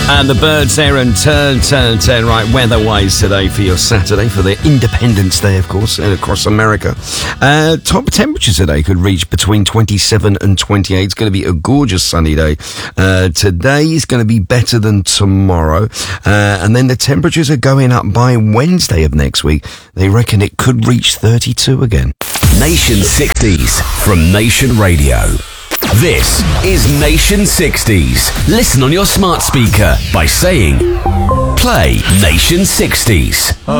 And the Birds there and turn. Right, weather-wise today for your Saturday, for the Independence Day, of course, across America. Top temperatures today could reach between 27 and 28. It's going to be a gorgeous sunny day. Today is going to be better than tomorrow. And then the temperatures are going up by Wednesday of next week. They reckon it could reach 32 again. Nation 60s from Nation Radio. This is Nation 60s. Listen on your smart speaker by saying, play Nation 60s.